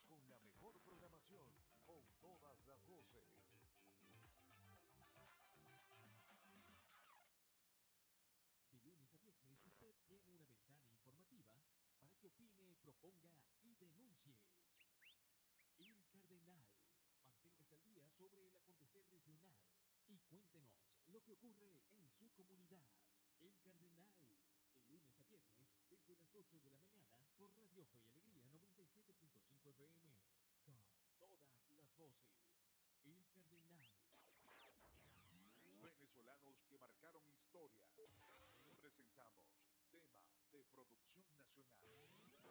con la mejor programación, con todas las voces. De lunes a viernes usted tiene una ventana informativa para que opine, proponga y denuncie. El Cardenal. Manténgase al día sobre el acontecer regional y cuéntenos lo que ocurre en su comunidad. El Cardenal. De lunes a viernes desde las 8 de la mañana por Radio Fe y Alegría 97.5 FM. Con todas las voces. El Cardenal. Venezolanos que marcaron historia. Presentamos tema de producción nacional.